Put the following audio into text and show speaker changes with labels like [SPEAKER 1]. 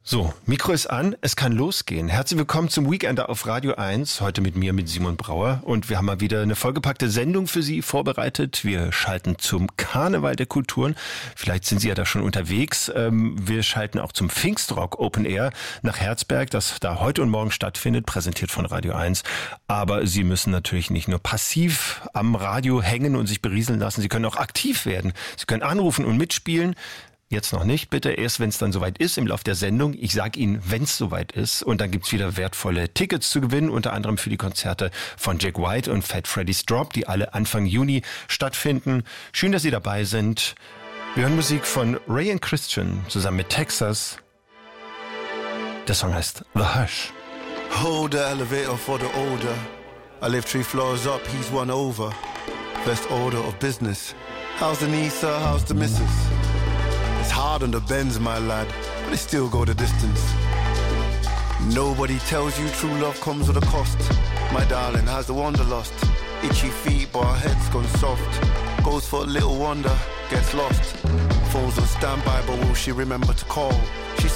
[SPEAKER 1] So, Mikro ist an, es kann losgehen. Herzlich willkommen zum Weekender auf Radio 1, heute mit mir, mit Simon Brauer. Und wir haben mal wieder eine vollgepackte Sendung für Sie vorbereitet. Wir schalten zum Karneval der Kulturen. Vielleicht sind Sie ja da schon unterwegs. Wir schalten auch zum Pfingstrock Open Air nach Herzberg, das da heute und morgen stattfindet, präsentiert von Radio 1. Aber Sie müssen natürlich nicht nur passiv am Radio hängen und sich berieseln lassen. Sie können auch aktiv werden. Sie können anrufen und mitspielen. Jetzt noch nicht, bitte. Erst wenn es dann soweit ist im Lauf der Sendung. Ich sage Ihnen, wenn es soweit ist. Und dann gibt's wieder wertvolle Tickets zu gewinnen, unter anderem für die Konzerte von Jack White und Fat Freddy's Drop, die alle Anfang Juni stattfinden. Schön, dass Sie dabei sind. Wir hören Musik von Ray and Christian zusammen mit Texas. Der Song heißt The Hush.
[SPEAKER 2] Hold the elevator for the older. I live 3 floors up, he's one over. First order of business. How's the knee, sir? How's the missus? It's hard on the bends, my lad, but it still go the distance. Nobody tells you true love comes with a cost. My darling, has the wonder lost? Itchy feet, but her head's gone soft. Goes for a little wonder, gets lost. Phone's on standby, but will she remember to call? She's